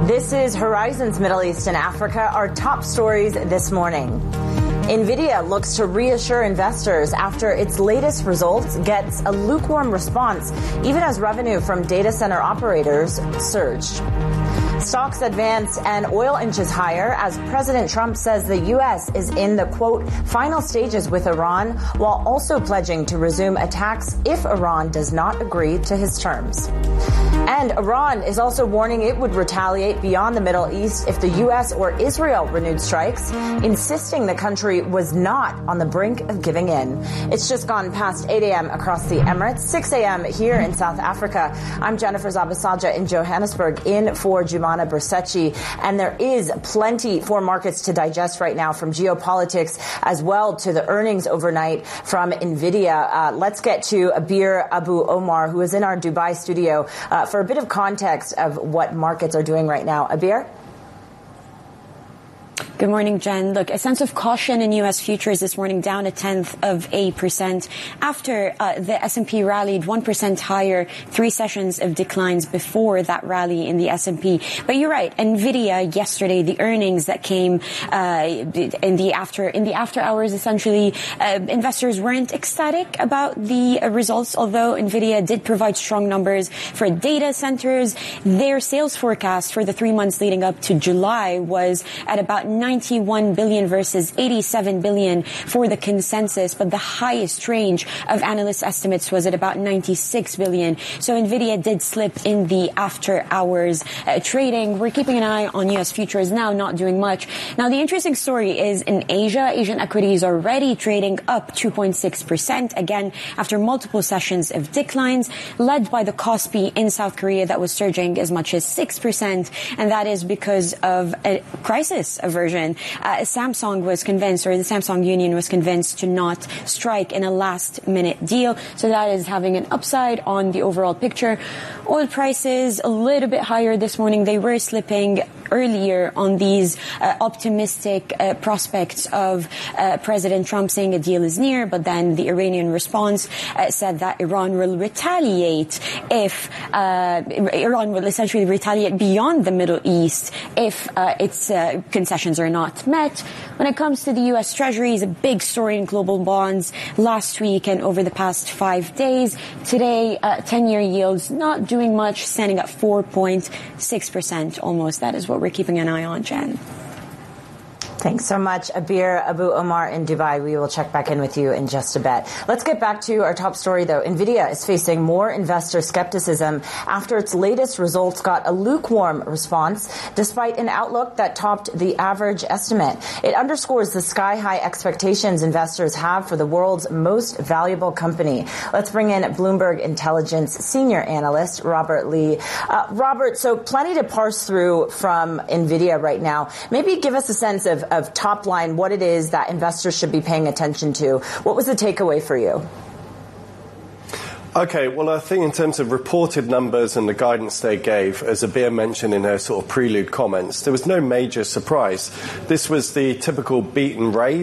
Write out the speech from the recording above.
This is Horizons Middle East and Africa, our top stories this morning. NVIDIA looks to reassure investors after its latest results gets a lukewarm response, even as revenue from data center operators surged. Stocks advance and oil inches higher as President Trump says the U.S. is in the, quote, final stages with Iran, while also pledging to resume attacks if Iran does not agree to his terms. And Iran is also warning it would retaliate beyond the Middle East if the U.S. or Israel renewed strikes, insisting the country was not on the brink of giving in. It's just gone past 8 a.m. across the Emirates, 6 a.m. here in South Africa. I'm Jennifer Zabasaja in Johannesburg in for Jumana Bersechi, and there is plenty for markets to digest right now, from geopolitics as well to the earnings overnight from NVIDIA. Let's get to Abir Abu Omar, who is in our Dubai studio, for a bit of context of what markets are doing right now. Abir? Good morning, Jen. Look, a sense of caution in U.S. futures this morning, down 0.1% after the S&P rallied 1% higher, 3 sessions of declines before that rally in the S&P. But you're right, NVIDIA yesterday, the earnings that came in the after hours, essentially, investors weren't ecstatic about the results, although NVIDIA did provide strong numbers for data centers. Their sales forecast for the 3 months leading up to July was at about 91 billion versus 87 billion for the consensus, but the highest range of analyst estimates was at about 96 billion. So NVIDIA did slip in the after hours trading. We're keeping an eye on U.S. futures now, not doing much. Now, the interesting story is in Asia. Asian equities are already trading up 2.6%, again, after multiple sessions of declines, led by the Kospi in South Korea that was surging as much as 6%, and that is because of a crisis aversion. Samsung was convinced, or the Samsung Union was convinced, to not strike in a last-minute deal. So that is having an upside on the overall picture. Oil prices a little bit higher this morning. They were slipping earlier on these optimistic prospects of President Trump saying a deal is near, but then the Iranian response said that Iran will retaliate if Iran will essentially retaliate beyond the Middle East if its concessions are not met. When it comes to the U.S. Treasuries, a big story in global bonds last week and over the past 5 days. Today, 10-year yields not doing much, standing at 4.6% almost. That is what we're keeping an eye on, Jen. Thanks so much, Abir Abu Omar in Dubai. We will check back in with you in just a bit. Let's get back to our top story, though. NVIDIA is facing more investor skepticism after its latest results got a lukewarm response, despite an outlook that topped the average estimate. It underscores the sky-high expectations investors have for the world's most valuable company. Let's bring in Bloomberg Intelligence senior analyst Robert Lee. Robert, so plenty to parse through from NVIDIA right now. Maybe give us a sense of top line, what it is that investors should be paying attention to. What was the takeaway for you? Okay, well, I think in terms of reported numbers and the guidance they gave, as Abir mentioned in her sort of prelude comments, there was no major surprise. This was the typical beat and raise